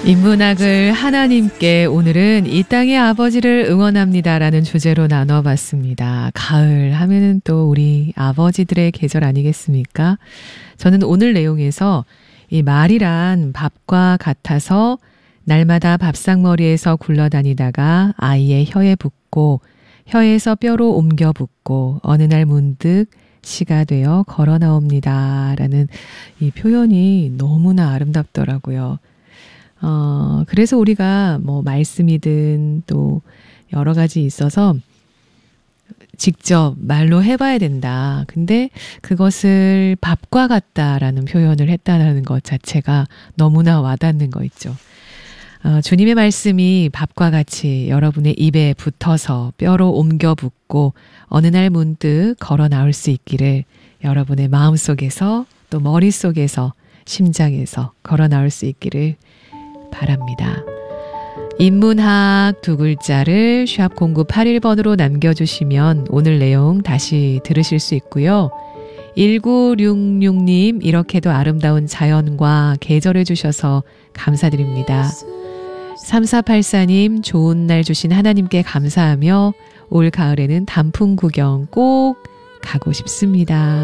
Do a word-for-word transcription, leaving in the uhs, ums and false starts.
인문학을 하나님께 오늘은 이 땅의 아버지를 응원합니다라는 주제로 나눠봤습니다. 가을 하면은 또 우리 아버지들의 계절 아니겠습니까? 저는 오늘 내용에서 이 말이란 밥과 같아서 날마다 밥상머리에서 굴러다니다가 아이의 혀에 붙고 혀에서 뼈로 옮겨 붙고 어느 날 문득 시가 되어 걸어 나옵니다. 라는 이 표현이 너무나 아름답더라고요. 어, 그래서 우리가 뭐 말씀이든 또 여러 가지 있어서 직접 말로 해봐야 된다. 근데 그것을 밥과 같다라는 표현을 했다는 것 자체가 너무나 와닿는 거 있죠. 어, 주님의 말씀이 밥과 같이 여러분의 입에 붙어서 뼈로 옮겨 붙고 어느 날 문득 걸어 나올 수 있기를 여러분의 마음속에서 또 머릿속에서 심장에서 걸어 나올 수 있기를 바랍니다. 인문학 두 글자를 샵 공구팔일 번으로 남겨주시면 오늘 내용 다시 들으실 수 있고요. 일구육육 님 이렇게도 아름다운 자연과 계절을 주셔서 감사드립니다. 삼사팔사 님 좋은 날 주신 하나님께 감사하며 올 가을에는 단풍 구경 꼭 가고 싶습니다.